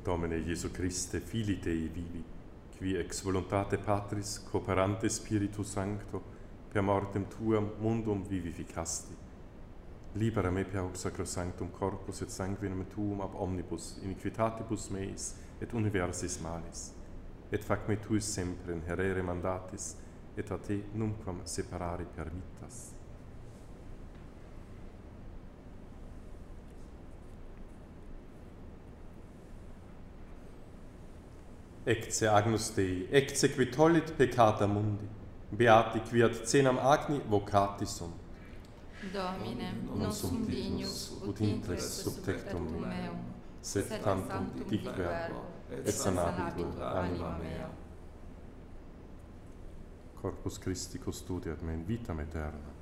Domine Iesu Christe, Filii Dei vivi, qui ex voluntate Patris, cooperante Spiritu Sancto, per mortem Tuam mundum vivificasti. Libera me per hoc sacrosanctum corpus et sanguinem Tuum ab omnibus iniquitatibus meis et universis malis. Et fac me tuis sempre in herere mandatis, et a te numquam separare permittas. Ecce Agnus Dei, ecce qui tollit peccata mundi, beati qui ad cenam agni vocati sunt. Domine, non sum dignus, ut intres sub tectum meum, sed tantum dic verbo, et sanabitur anima mea. Corpus Christi custodiat me in vitam aeterna.